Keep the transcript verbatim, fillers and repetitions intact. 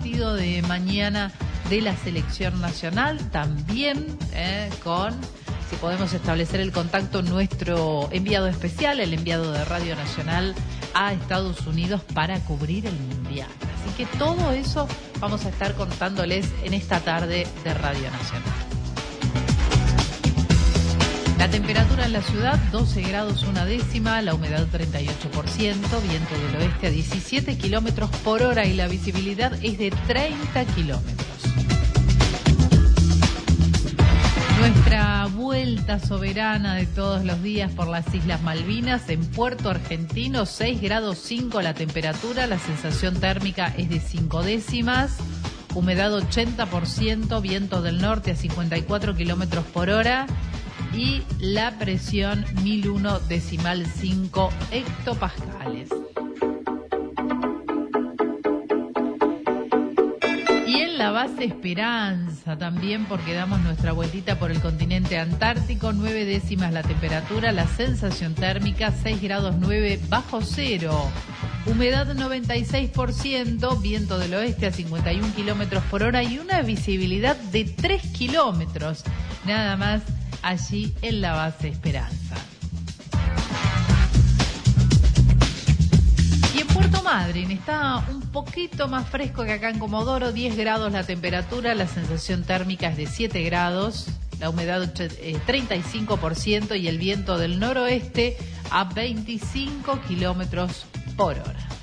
partido de mañana de la selección nacional, también eh, con, si podemos establecer el contacto, nuestro enviado especial, el enviado de Radio Nacional a Estados Unidos para cubrir el Mundial. Así que todo eso vamos a estar contándoles en esta tarde de Radio Nacional. La temperatura en la ciudad, doce grados una décima, la humedad treinta y ocho por ciento, viento del oeste a diecisiete kilómetros por hora y la visibilidad es de treinta kilómetros. Nuestra vuelta soberana de todos los días por las Islas Malvinas, en Puerto Argentino, seis grados cinco la temperatura, la sensación térmica es de cinco décimas, humedad ochenta por ciento, viento del norte a cincuenta y cuatro kilómetros por hora y la presión mil uno decimal cinco hectopascales. Y en la base Esperanza también, porque damos nuestra vueltita por el continente antártico, nueve décimas la temperatura, la sensación térmica seis grados nueve bajo cero, humedad noventa y seis por ciento, viento del oeste a cincuenta y un kilómetros por hora y una visibilidad de tres kilómetros, nada más allí en la base Esperanza. Y en Puerto Madryn está un poquito más fresco que acá en Comodoro, diez grados la temperatura, la sensación térmica es de siete grados, la humedad treinta y cinco por ciento y el viento del noroeste a veinticinco kilómetros por hora.